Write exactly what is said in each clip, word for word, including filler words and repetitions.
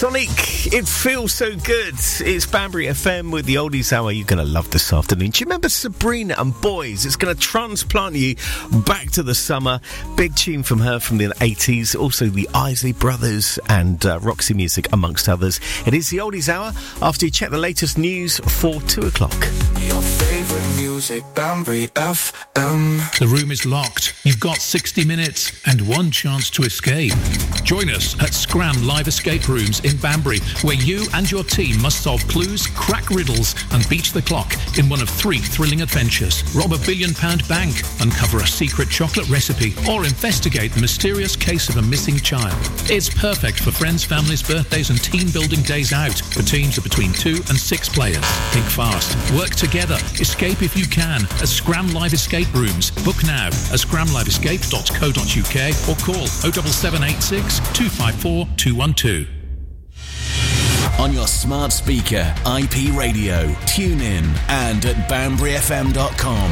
Sonic, it feels so good. It's Banbury F M with the Oldies Hour. You're going to love this afternoon. Do you remember Sabrina and Boys? It's going to transplant you back to the summer. Big tune from her from the eighties. Also the Isley Brothers and uh, Roxy Music, amongst others. It is the Oldies Hour after you check the latest news for two o'clock. Your favourite music, Banbury F M. The room is locked. You've got sixty minutes and one chance to escape. Join us at Scram Live Escape Rooms in Banbury, where you and your team must solve clues, crack riddles and beat the clock in one of three thrilling adventures. Rob a billion pound bank, uncover a secret chocolate recipe, or investigate the mysterious case of a missing child. It's perfect for friends, families, birthdays and team building days out for teams of between two and six players. Think fast. Work together. Escape if you can at Scram Live Escape Rooms. Book now at scram live escape dot co dot uk or call oh seven seven eight six two five four two one two. On your smart speaker, I P radio, tune in and at banbury f m dot com.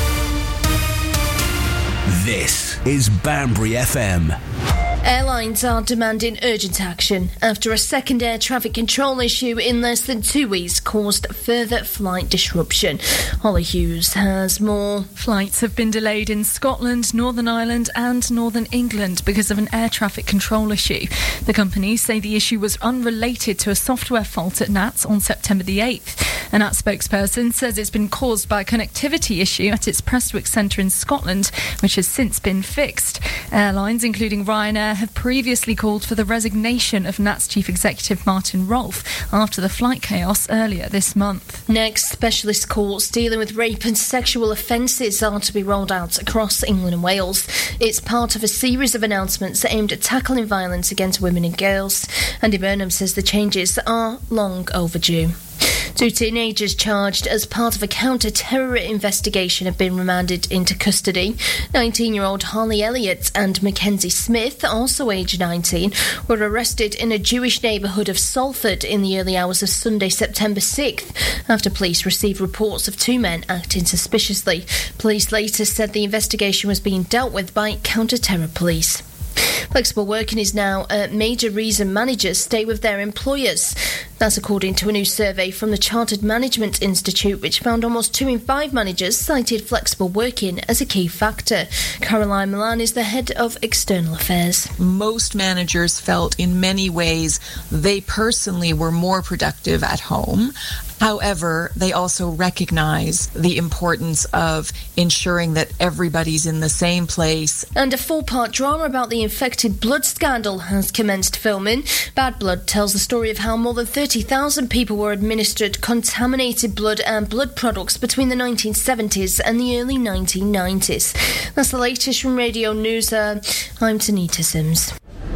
This is Banbury F M. Airlines are demanding urgent action after a second air traffic control issue in less than two weeks caused further flight disruption. Holly Hughes has more. Flights have been delayed in Scotland, Northern Ireland and Northern England because of an air traffic control issue. The companies say the issue was unrelated to a software fault at N A T S on September the eighth. A N A T S spokesperson says it's been caused by a connectivity issue at its Prestwick centre in Scotland, which has since been fixed. Airlines, including Ryanair, have previously called for the resignation of N A T S Chief Executive Martin Rolfe after the flight chaos earlier this month. Next, specialist courts dealing with rape and sexual offences are to be rolled out across England and Wales. It's part of a series of announcements aimed at tackling violence against women and girls. Andy Burnham says the changes are long overdue. Two teenagers charged as part of a counter-terror investigation have been remanded into custody. nineteen-year-old Harley Elliott and Mackenzie Smith, also aged nineteen, were arrested in a Jewish neighbourhood of Salford in the early hours of Sunday, September sixth, after police received reports of two men acting suspiciously. Police later said the investigation was being dealt with by counter-terror police. Flexible working is now a major reason managers stay with their employers. That's according to a new survey from the Chartered Management Institute, which found almost two in five managers cited flexible working as a key factor. Caroline Milan is the head of External Affairs. Most managers felt in many ways they personally were more productive at home. However, they also recognize the importance of ensuring that everybody's in the same place. And a four-part drama about the infected blood scandal has commenced filming. Bad Blood tells the story of how more than thirty thousand people were administered contaminated blood and blood products between the nineteen seventies and the early nineteen nineties. That's the latest from Radio News. Uh, I'm Tanita Sims.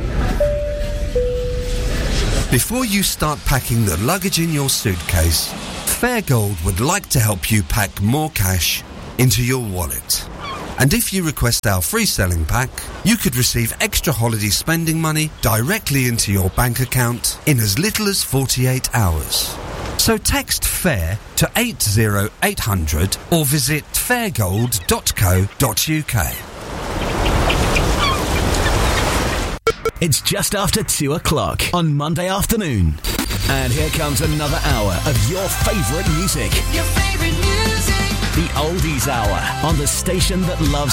Before you start packing the luggage in your suitcase, Fairgold would like to help you pack more cash into your wallet. And if you request our free selling pack, you could receive extra holiday spending money directly into your bank account in as little as forty-eight hours. So text FAIR to eight oh eight hundred or visit fairgold dot co dot uk. It's just after two o'clock on Monday afternoon. And here comes another hour of your favourite music. Your favourite music. The Oldies Hour on the station that loves